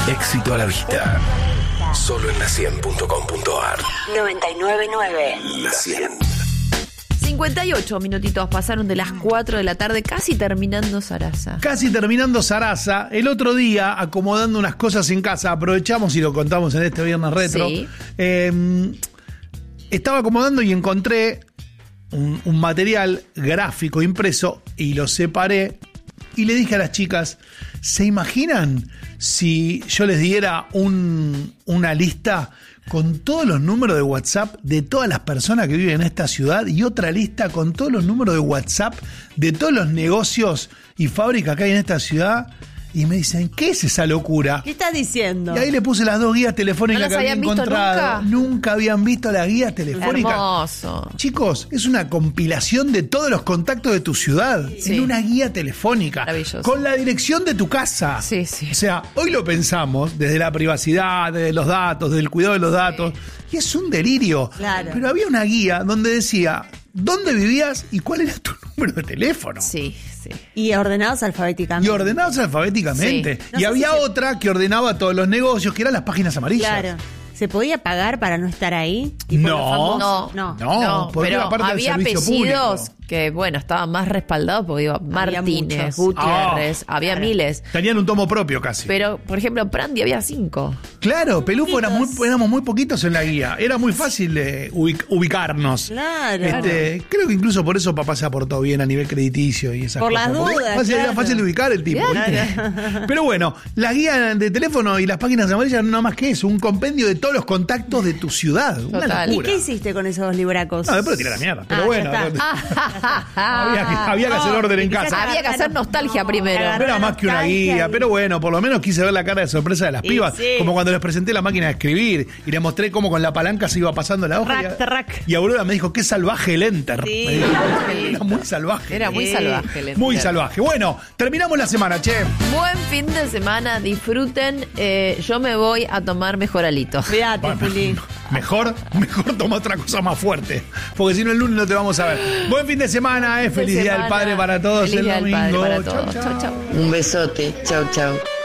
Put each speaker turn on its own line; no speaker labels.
Éxito a la vista. Solo en la100.com.ar.
99.9.
La 100.
58 minutitos pasaron de las 4 de la tarde, casi terminando Sarasa.
Casi terminando Sarasa. El otro día, acomodando unas cosas en casa, aprovechamos y lo contamos en este Viernes Retro.
Sí.
Estaba acomodando y encontré un material gráfico impreso y lo separé y le dije a las chicas, ¿se imaginan si yo les diera una lista con todos los números de WhatsApp de todas las personas que viven en esta ciudad y otra lista con todos los números de WhatsApp de todos los negocios y fábricas que hay en esta ciudad? Y me dicen, ¿qué es esa locura?
¿Qué estás diciendo?
Y ahí le puse las 2 guías telefónicas
¿No
que
las
había
habían visto
encontrado. Nunca habían visto las guías telefónicas.
Hermoso.
Chicos, es una compilación de todos los contactos de tu ciudad
Sí.
en una guía telefónica.
Maravilloso.
Con la dirección de tu casa.
Sí, sí.
O sea, hoy lo pensamos desde la privacidad, desde los datos, desde el cuidado de los datos. Y es un delirio.
Claro.
Pero había una guía donde decía dónde vivías y cuál era tu número de teléfono.
Sí, sí.
Y ordenados
Y
alfabéticamente.
ordenados alfabéticamente.
Sí.
No
Y
sé
había
si se-
otra que ordenaba todos los negocios, que eran las páginas amarillas.
Claro. ¿Se podía pagar para no estar ahí? ¿Y por
No.
los famosos?
No.
No, porque
pero
era parte del
había
servicio
apellidos
público.
que, bueno, estaban más respaldados porque iba Martínez,
muchos.
Gutiérrez,
Ah,
había
claro.
miles.
Tenían un tomo propio casi.
Pero, por ejemplo, en Prandi había 5.
Claro, Pelufo éramos muy poquitos en la guía. Era muy fácil ubicarnos.
Claro.
Creo que incluso por eso papá se aportó bien a nivel crediticio y esas
Por
cosas.
las
porque
dudas,
Era
claro.
fácil de ubicar el tipo. ¿viste? Pero bueno, la guía de teléfono y las páginas amarillas no más que eso, un compendio de todos los contactos de tu ciudad. Una
Total.
¿Y
locura.
qué hiciste con esos libracos?
No, después lo tiré a la mierda. Pero
Ah,
bueno,
ya está.
había que hacer orden en casa.
Había que hacer nostalgia primero.
No era más que una guía, pero bueno, por lo menos quise ver la cara de sorpresa de las
Y
pibas.
sí.
Como cuando les presenté la máquina de escribir y les mostré cómo con la palanca se iba pasando la hoja.
Rack, track.
Y Aurora me dijo, qué salvaje el enter.
Sí.
Me dijo, era muy salvaje.
Era muy
Sí.
salvaje. el
Muy
entero.
salvaje. Bueno, terminamos la semana, che.
Buen fin de semana, disfruten. Yo me voy a tomar mejoralito.
Cuídate,
Bueno,
Juli.
mejor toma otra cosa más fuerte. Porque si no, el lunes no te vamos a ver. Buen fin de semana,
Fin de
Feliz Día del
semana.
Padre para todos
Feliz
el
Día del Padre
domingo.
para
Chau,
todos.
chau.
Chau, chau.
Un besote. Chau, chau.